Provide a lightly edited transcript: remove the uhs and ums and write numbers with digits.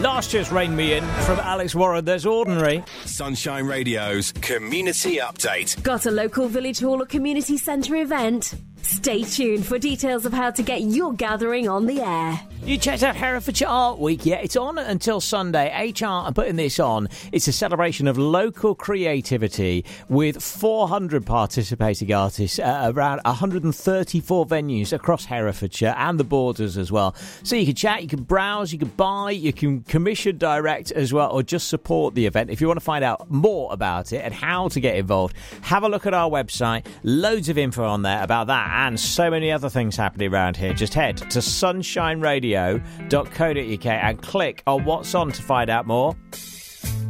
Last Just Rein Me In from Alex Warren. There's Ordinary. Sunshine Radio's Community Update. Got a local village hall or community centre event? Stay tuned for details of how to get your gathering on the air. You checked out Herefordshire Art Week? Yeah, it's on until Sunday. HR are putting this on. It's a celebration of local creativity with 400 participating artists at around 134 venues across Herefordshire and the borders as well. So you can chat, you can browse, you can buy, you can commission direct as well, or just support the event. If you want to find out more about it and how to get involved, have a look at our website. Loads of info on there about that and so many other things happening around here. Just head to sunshineradio.co.uk and click on what's on to find out more.